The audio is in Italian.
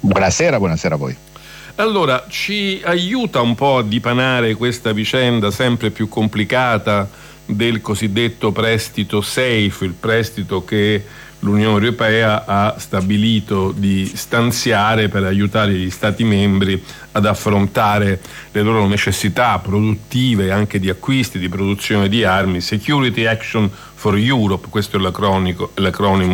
Buonasera a voi. Allora, ci aiuta un po' a dipanare questa vicenda sempre più complicata del cosiddetto prestito SAFE, il prestito che l'Unione Europea ha stabilito di stanziare per aiutare gli Stati membri ad affrontare le loro necessità produttive, anche di acquisti, di produzione di armi. Security Action for Europe, questo è l'acronimo